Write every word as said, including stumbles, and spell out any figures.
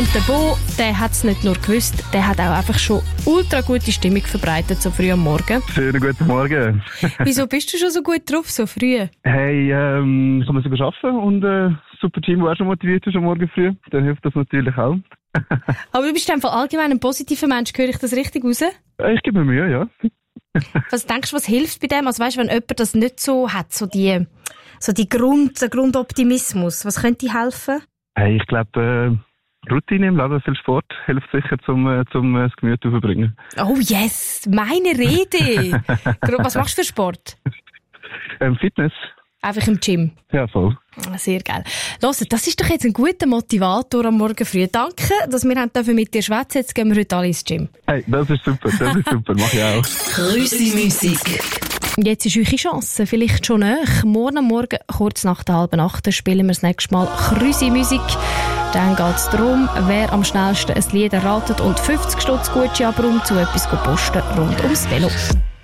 Und der Bo, der hat es nicht nur gewusst, der hat auch einfach schon ultra gute Stimmung verbreitet, so früh am Morgen. Schönen guten Morgen. Wieso bist du schon so gut drauf, so früh? Hey, ähm, ich kann sogar arbeiten und äh, super Team, das auch schon motiviert ist am Morgen früh. Dann hilft das natürlich auch. Aber du bist einfach allgemein ein positiver Mensch, höre ich das richtig raus? Ich gebe mir Mühe, ja. Was denkst du, was hilft bei dem? Also weißt du, wenn jemand das nicht so hat, so die, so die Grund, der Grundoptimismus, was könnte helfen? Hey, ich glaube, äh, Routine im Leben, viel Sport hilft sicher, zum, äh, zum äh, das Gemüt zu verbringen. Oh yes, meine Rede! Was machst du für Sport? Ähm, Fitness. Einfach im Gym? Ja, voll. Sehr geil. Hört, das ist doch jetzt ein guter Motivator am Morgen früh. Danke, dass wir haben mit dir schwätzen. Jetzt gehen wir heute alle ins Gym. Hey, das ist super, das ist super, mach ich auch. Krüsi-Musik. Jetzt ist eure Chance, vielleicht schon näher. Morgen am Morgen, kurz nach der halben Acht, spielen wir das nächste Mal Krüsi-Musik. Dann geht es darum, wer am schnellsten ein Lied erratet und fünfzig Stutz Gutschein um zu etwas posten rund ums Velo.